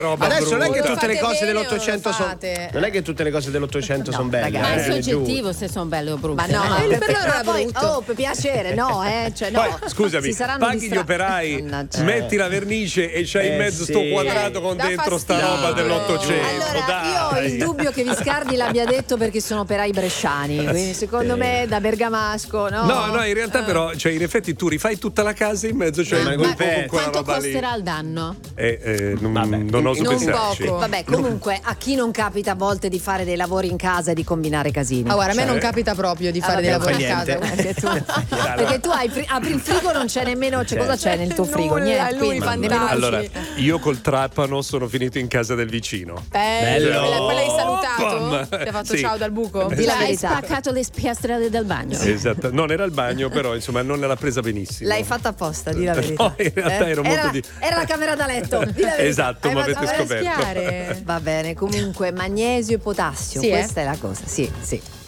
roba Adesso non è che brutta. tutte le cose bene o dell'Ottocento lo sono. fate? Non è che tutte le cose dell'Ottocento sono belle. Ma è giù. soggettivo se sono belle o brutte. Ma no, per loro era poi, brutto. per piacere, no, cioè no. Poi, scusami, Si saranno paghi gli operai, Mannaggia. metti la vernice e c'hai in mezzo sì. sto quadrato con dà dentro sta fastidio. roba dell'Ottocento. Allora, io ho dai. il dubbio che Viscardi l'abbia detto perché sono operai bresciani, quindi secondo me da bergamasco, no? No, in realtà però, cioè in effetti tu rifai tutta la casa in mezzo, cioè Ma il buco quanto con quella Quanto roba lì. costerà il danno? Non oso Non pensarci. poco. Vabbè, comunque a chi non capita a volte di fare dei lavori in casa e di combinare casini? Ah, guarda, a me non capita proprio di fare dei vabbè, lavori in non casa. fa niente. Perché tu apri il frigo, non c'è nemmeno, cosa c'è nel tuo frigo? Nulla, Niente, lui quindi fantastico. nemmeno Allora, io col trapano sono finito in casa del vicino. Bello. Poi l'hai salutato? Pam. Ti ha fatto Sì. ciao dal buco? Di la Hai verità. spaccato le piastrelle del bagno. Esatto, non era il bagno, però insomma non l'ha presa benissimo. L'hai fatta apposta, di la verità. No, in realtà ero molto di. Era la camera da letto, di la verità. Esatto, Hai mi fatto- avete scoperto. Schiare. Va bene, comunque magnesio e potassio, Sì, questa è la cosa. Sì, sì.